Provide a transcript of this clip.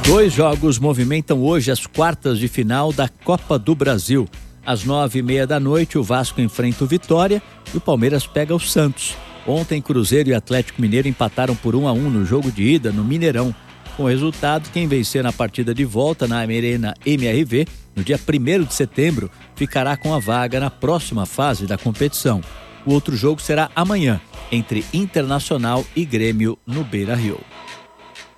Dois jogos movimentam hoje as quartas de final da Copa do Brasil. Às 9h30 da noite, o Vasco enfrenta o Vitória e o Palmeiras pega o Santos. Ontem, Cruzeiro e Atlético Mineiro empataram por 1-1 no jogo de ida no Mineirão. Com o resultado, quem vencer na partida de volta na Arena MRV, no dia 1º de setembro, ficará com a vaga na próxima fase da competição. O outro jogo será amanhã, entre Internacional e Grêmio no Beira-Rio.